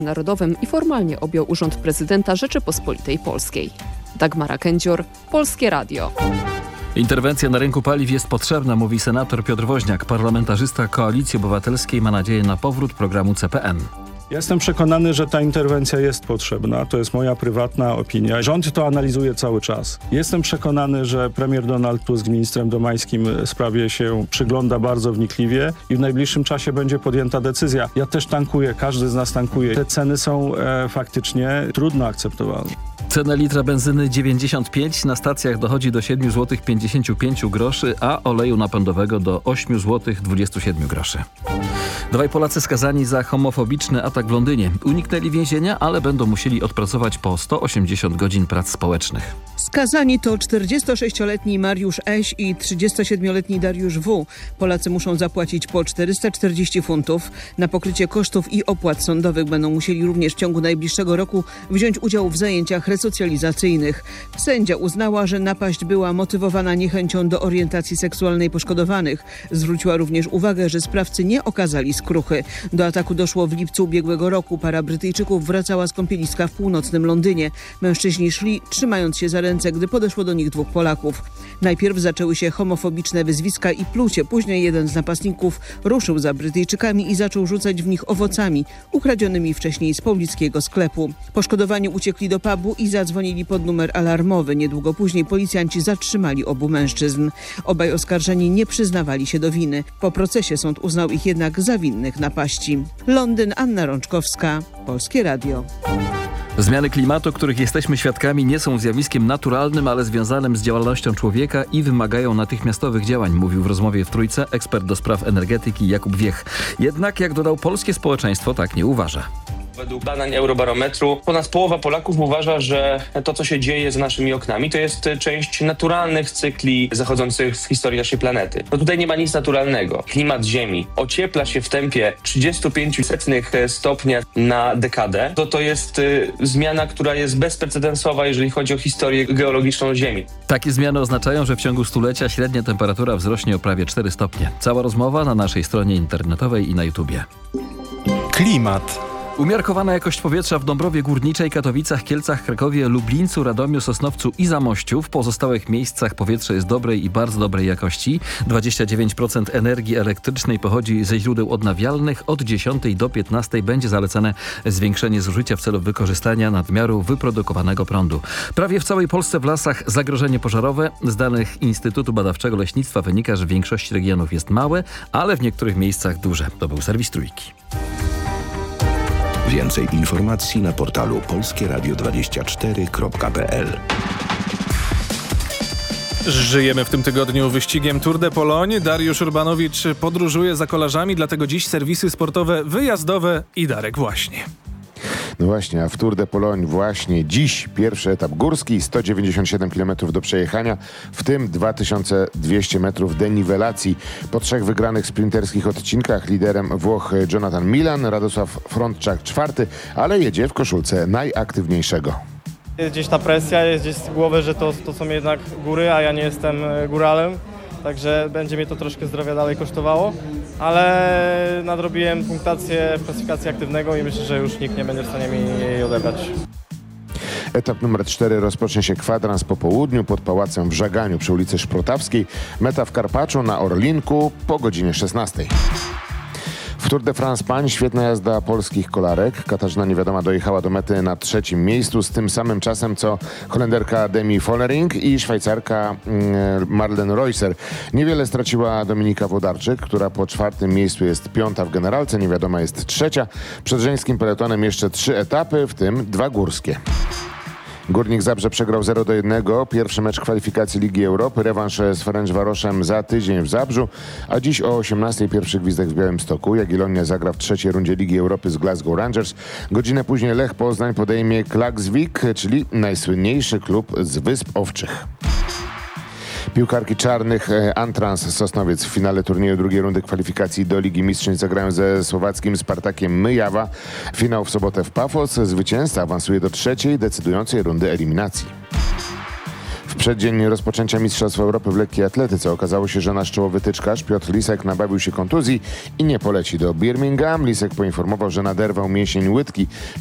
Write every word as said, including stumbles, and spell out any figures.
Narodowym i formalnie objął urząd prezydenta Rzeczypospolitej Polskiej. Dagmara Kędzior, Polskie Radio. Interwencja na rynku paliw jest potrzebna, mówi senator Piotr Woźniak. Parlamentarzysta Koalicji Obywatelskiej ma nadzieję na powrót programu C P N. Jestem przekonany, że ta interwencja jest potrzebna. To jest moja prywatna opinia. Rząd to analizuje cały czas. Jestem przekonany, że premier Donald Tusk z ministrem Domańskim sprawie się przygląda bardzo wnikliwie i w najbliższym czasie będzie podjęta decyzja. Ja też tankuję, każdy z nas tankuje. Te ceny są e, faktycznie trudno akceptowalne. Cena litra benzyny dziewięćdziesiąt pięć, na stacjach dochodzi do siedem złotych pięćdziesiąt pięć groszy, a oleju napędowego do osiem złotych dwadzieścia siedem groszy. Dwaj Polacy skazani za homofobiczny atak w Londynie. Uniknęli więzienia, ale będą musieli odpracować po sto osiemdziesiąt godzin prac społecznych. Skazani to czterdziestosześcioletni Mariusz Eś i trzydziestosiedmioletni Dariusz W. Polacy muszą zapłacić po czterysta czterdzieści funtów. Na pokrycie kosztów i opłat sądowych będą musieli również w ciągu najbliższego roku wziąć udział w zajęciach resocjalizacyjnych. Sędzia uznała, że napaść była motywowana niechęcią do orientacji seksualnej poszkodowanych. Zwróciła również uwagę, że sprawcy nie okazali skruchy. Do ataku doszło w lipcu ubiegłego roku. Para Brytyjczyków wracała z kąpieliska w północnym Londynie. Mężczyźni szli, trzymając się za ręce, gdy podeszło do nich dwóch Polaków. Najpierw zaczęły się homofobiczne wyzwiska i plucie. Później jeden z napastników ruszył za Brytyjczykami i zaczął rzucać w nich owocami, ukradzionymi wcześniej z poblickiego sklepu. Poszkodowani uciekli do pubu i zadzwonili pod numer alarmowy. Niedługo później policjanci zatrzymali obu mężczyzn. Obaj oskarżeni nie przyznawali się do winy. Po procesie sąd uznał ich jednak za winnych napaści. Londyn, Anna Rączkowska, Polskie Radio. Zmiany klimatu, których jesteśmy świadkami, nie są zjawiskiem naturalnym, ale związanym z działalnością człowieka i wymagają natychmiastowych działań, mówił w rozmowie w Trójce ekspert do spraw energetyki Jakub Wiech. Jednak, jak dodał, polskie społeczeństwo tak nie uważa. Według badań Eurobarometru ponad połowa Polaków uważa, że to, co się dzieje za naszymi oknami, to jest część naturalnych cykli zachodzących w historii naszej planety. No tutaj nie ma nic naturalnego. Klimat Ziemi ociepla się w tempie trzydzieści pięć stopnia na dekadę. To to jest y, zmiana, która jest bezprecedensowa, jeżeli chodzi o historię geologiczną Ziemi. Takie zmiany oznaczają, że w ciągu stulecia średnia temperatura wzrośnie o prawie cztery stopnie. Cała rozmowa na naszej stronie internetowej i na YouTubie. Klimat. Umiarkowana jakość powietrza w Dąbrowie Górniczej, Katowicach, Kielcach, Krakowie, Lublińcu, Radomiu, Sosnowcu i Zamościu. W pozostałych miejscach powietrze jest dobrej i bardzo dobrej jakości. dwadzieścia dziewięć procent energii elektrycznej pochodzi ze źródeł odnawialnych. Od dziesiątej do piętnastej będzie zalecane zwiększenie zużycia w celu wykorzystania nadmiaru wyprodukowanego prądu. Prawie w całej Polsce w lasach zagrożenie pożarowe. Z danych Instytutu Badawczego Leśnictwa wynika, że w większości regionów jest małe, ale w niektórych miejscach duże. To był serwis Trójki. Więcej informacji na portalu polskie radio dwadzieścia cztery kropka p l. Żyjemy w tym tygodniu wyścigiem Tour de Pologne. Dariusz Urbanowicz podróżuje za kolarzami, dlatego dziś serwisy sportowe wyjazdowe i Darek właśnie. No właśnie, a w Tour de Pologne właśnie dziś pierwszy etap górski, sto dziewięćdziesiąt siedem kilometrów do przejechania, w tym dwa tysiące dwieście metrów deniwelacji. Po trzech wygranych sprinterskich odcinkach liderem Włoch Jonathan Milan, Radosław Frądczak czwarty, ale jedzie w koszulce najaktywniejszego. Jest gdzieś ta presja, jest gdzieś z głowy, że to, to są jednak góry, a ja nie jestem góralem. Także będzie mnie to troszkę zdrowia dalej kosztowało, ale nadrobiłem punktację w klasyfikacji aktywnego i myślę, że już nikt nie będzie w stanie mi jej odebrać. Etap numer cztery rozpocznie się kwadrans po południu pod Pałacem w Żaganiu przy ulicy Szprotawskiej. Meta w Karpaczu na Orlinku po godzinie szesnastej. W Tour de France pań świetna jazda polskich kolarek. Katarzyna Niewiadoma dojechała do mety na trzecim miejscu z tym samym czasem co Holenderka Demi Vollering i Szwajcarka mm, Marlene Reusser. Niewiele straciła Dominika Włodarczyk, która po czwartym miejscu jest piąta w generalce. Niewiadoma jest trzecia. Przed żeńskim peletonem jeszcze trzy etapy, w tym dwa górskie. Górnik Zabrze przegrał zero do jednego. Pierwszy mecz kwalifikacji Ligi Europy. Rewanż z Ferencvaroszem za tydzień w Zabrzu. A dziś o osiemnastej pierwszy gwizdek w Białymstoku. Jagiellonia zagra w trzeciej rundzie Ligi Europy z Glasgow Rangers. Godzinę później Lech Poznań podejmie Klaksvik, czyli najsłynniejszy klub z Wysp Owczych. Piłkarki czarnych Antrans Sosnowiec w finale turnieju drugiej rundy kwalifikacji do Ligi Mistrzów zagrają ze słowackim Spartakiem Myjawa. Finał w sobotę w Pafos. Zwycięzca awansuje do trzeciej, decydującej rundy eliminacji. W przeddzień rozpoczęcia Mistrzostw Europy w lekkiej atletyce okazało się, że nasz czołowy tyczkarz Piotr Lisek nabawił się kontuzji i nie poleci do Birmingham. Lisek poinformował, że naderwał mięsień łydki